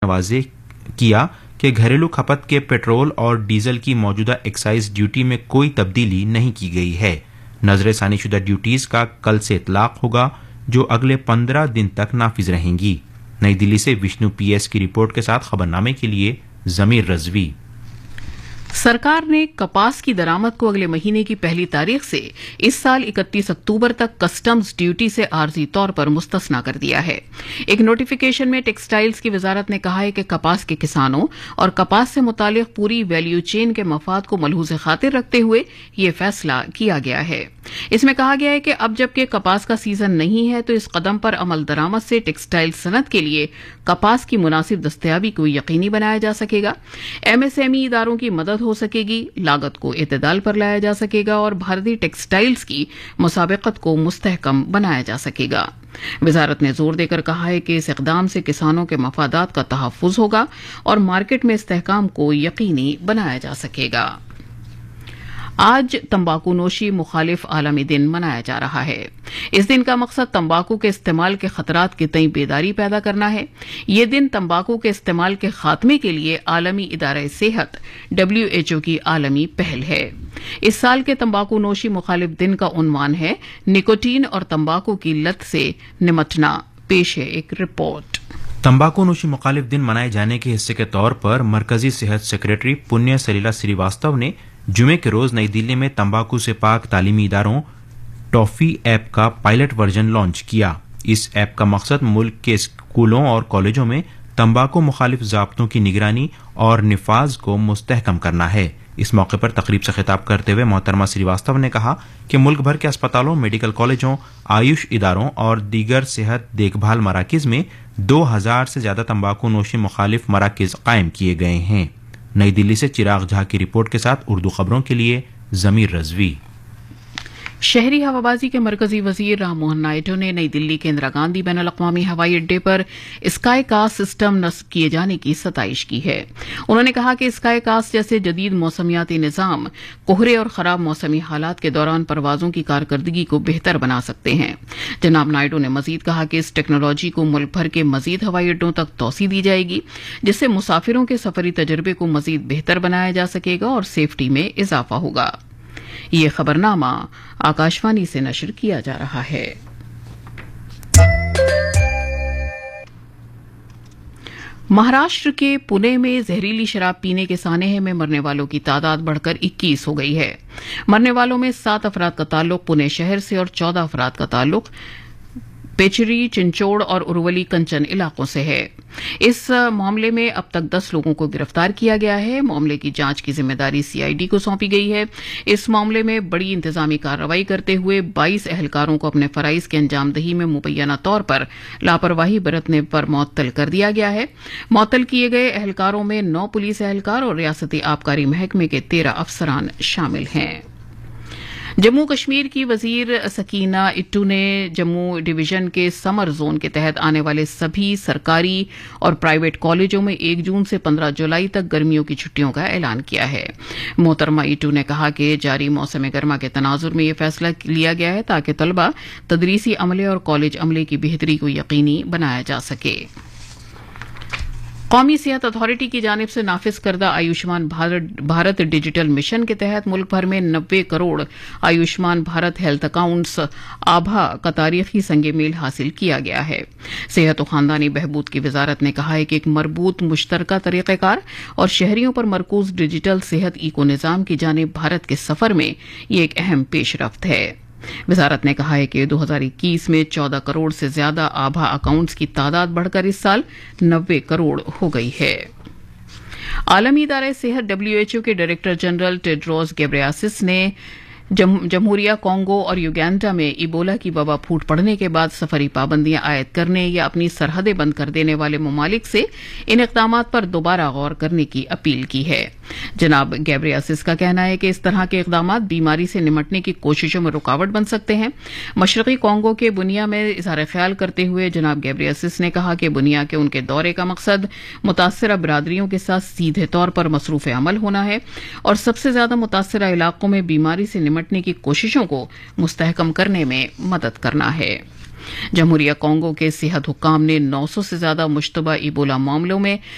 واضح کیا کہ گھریلو کھپت کے پیٹرول اور ڈیزل کی موجودہ ایکسائز ڈیوٹی میں کوئی تبدیلی نہیں کی گئی ہے۔ نظر ثانی شدہ ڈیوٹیز کا کل سے اطلاق ہوگا جو اگلے 15 دن تک نافذ رہیں گی۔ نئی دلی سے وشنو پی ایس کی رپورٹ کے ساتھ خبرنامے کے لیے ضمیر رضوی۔ سرکار نے کپاس کی درآمد کو اگلے مہینے کی پہلی تاریخ سے اس سال 31 اکتوبر تک کسٹمز ڈیوٹی سے عارضی طور پر مستثنیٰ کر دیا ہے۔ ایک نوٹیفیکیشن میں ٹیکسٹائلز کی وزارت نے کہا ہے کہ کپاس کے کسانوں اور کپاس سے متعلق پوری ویلیو چین کے مفاد کو ملحوظ خاطر رکھتے ہوئے یہ فیصلہ کیا گیا ہے۔ اس میں کہا گیا ہے کہ اب جبکہ کپاس کا سیزن نہیں ہے تو اس قدم پر عمل درآمد سے ٹیکسٹائل صنعت کے لیے کپاس کی مناسب دستیابی کو یقینی بنایا جا سکے گا، ایم ایس ایم ای اداروں کی مدد ہو سکے گی، لاگت کو اعتدال پر لایا جا سکے گا اور بھارتی ٹیکسٹائلز کی مسابقت کو مستحکم بنایا جا سکے گا۔ وزارت نے زور دے کر کہا ہے کہ اس اقدام سے کسانوں کے مفادات کا تحفظ ہوگا اور مارکیٹ میں استحکام کو یقینی بنایا جا سکے گا۔ آج تمباکو نوشی مخالف عالمی دن منایا جا رہا ہے۔ اس دن کا مقصد تمباکو کے استعمال کے خطرات کے تئیں بیداری پیدا کرنا ہے۔ یہ دن تمباکو کے استعمال کے خاتمے کے لیے عالمی ادارہ صحت WHO کی عالمی پہل ہے۔ اس سال کے تمباکو نوشی مخالف دن کا عنوان ہے نکوٹین اور تمباکو کی لت سے نمٹنا۔ پیش ہے ایک رپورٹ۔ تمباکو نوشی مخالف دن منائے جانے کے حصے کے طور پر مرکزی صحت سیکریٹری پنیہ سلیلا سریواستو نے جمعے کے روز نئی دلی میں تمباکو سے پاک تعلیمی اداروں ٹافی ایپ کا پائلٹ ورژن لانچ کیا۔ اس ایپ کا مقصد ملک کے اسکولوں اور کالجوں میں تمباکو مخالف ضابطوں کی نگرانی اور نفاذ کو مستحکم کرنا ہے۔ اس موقع پر تقریب سے خطاب کرتے ہوئے محترمہ سریواستو نے کہا کہ ملک بھر کے اسپتالوں، میڈیکل کالجوں، آیوش اداروں اور دیگر صحت دیکھ بھال مراکز میں 2000 سے زیادہ تمباکو نوشی مخالف مراکز قائم کیے گئے ہیں۔ نئی دلی سے چراغ جھا کی رپورٹ کے ساتھ اردو خبروں کے لیے ضمیر رضوی۔ شہری ہوابازی کے مرکزی وزیر رام موہن نائیڈو نے نئی دلی کے اندرا گاندھی بین الاقوامی ہوائی اڈے پر اسکائی کاسٹ سسٹم نصب کیے جانے کی ستائش کی ہے۔ انہوں نے کہا کہ اسکائی کاسٹ جیسے جدید موسمیاتی نظام کوہرے اور خراب موسمی حالات کے دوران پروازوں کی کارکردگی کو بہتر بنا سکتے ہیں۔ جناب نائیڈو نے مزید کہا کہ اس ٹیکنالوجی کو ملک بھر کے مزید ہوائی اڈوں تک توسیع دی جائے گی جس سے مسافروں کے سفری تجربے کو مزید بہتر بنایا جا سکے گا اور سیفٹی میں اضافہ ہوگا۔ یہ خبرنامہ آکاشوانی سے نشر کیا جا رہا ہے۔ مہاراشٹر کے پونے میں زہریلی شراب پینے کے سانحے میں مرنے والوں کی تعداد بڑھ کر 21 ہو گئی ہے۔ مرنے والوں میں 7 افراد کا تعلق پونے شہر سے اور 14 افراد کا تعلق پیچری، چنچوڑ اور ارولی کنچن علاقوں سے ہے۔ اس معاملے میں اب تک 10 لوگوں کو گرفتار کیا گیا ہے۔ معاملے کی جانچ کی ذمہ داری CID کو سونپی گئی ہے۔ اس معاملے میں بڑی انتظامی کارروائی کرتے ہوئے 22 اہلکاروں کو اپنے فرائض کی انجام دہی میں مبینہ طور پر لاپرواہی برتنے پر معطل کر دیا گیا ہے۔ معطل کیے گئے اہلکاروں میں 9 پولیس اہلکار اور ریاستی آبکاری محکمے کے 13 افسران شامل ہیں۔ جموں کشمیر کی وزیر سکینہ اٹو نے جموں ڈویژن کے سمر زون کے تحت آنے والے سبھی سرکاری اور پرائیویٹ کالجوں میں 1 جون سے 15 جولائی تک گرمیوں کی چھٹیوں کا اعلان کیا ہے۔ محترمہ اٹو نے کہا کہ جاری موسم گرما کے تناظر میں یہ فیصلہ لیا گیا ہے تاکہ طلبہ تدریسی عملے اور کالج عملے کی بہتری کو یقینی بنایا جا سکے۔ قومی صحت اتھارٹی کی جانب سے نافذ کردہ آیوشمان بھارت ڈیجیٹل مشن کے تحت ملک بھر میں 90 crore Ayushman Bharat health accounts ABHA کا تاریخی سنگ میل حاصل کیا گیا ہے۔ صحت و خاندانی بہبود کی وزارت نے کہا ہے کہ ایک مربوط مشترکہ طریقہ کار اور شہریوں پر مرکوز ڈیجیٹل صحت ایکو نظام کی جانب بھارت کے سفر میں یہ ایک اہم پیش رفت ہے۔ وزارت نے کہا ہے کہ 2021 میں 14 کروڑ سے زیادہ آبھا اکاؤنٹس کی تعداد بڑھ کر اس سال 90 کروڑ ہو گئی ہے۔ عالمی ادارہ صحت WHO کے ڈائریکٹر جنرل ٹیڈروس گیبریاسس نے جمہوریہ کانگو اور یوگینڈا میں ایبولا کی وبا پھوٹ پڑنے کے بعد سفری پابندیاں عائد کرنے یا اپنی سرحدیں بند کر دینے والے ممالک سے ان اقدامات پر دوبارہ غور کرنے کی اپیل کی ہے۔ جناب گیبریاسس کا کہنا ہے کہ اس طرح کے اقدامات بیماری سے نمٹنے کی کوششوں میں رکاوٹ بن سکتے ہیں۔ مشرقی کانگو کے بنیا میں اظہار خیال کرتے ہوئے جناب گیبریاسس نے کہا کہ بنیا کے ان کے دورے کا مقصد متاثرہ برادریوں کے ساتھ سیدھے طور پر مصروف عمل ہونا ہے اور سب سے زیادہ متاثرہ علاقوں میں بیماری سے نمٹنے کی کوششوں کو مستحکم کرنے میں مدد کرنا ہے۔ جمہوریہ کانگو کے صحت حکام نے 900 سے زیادہ مشتبہ ایبولا معاملوں میں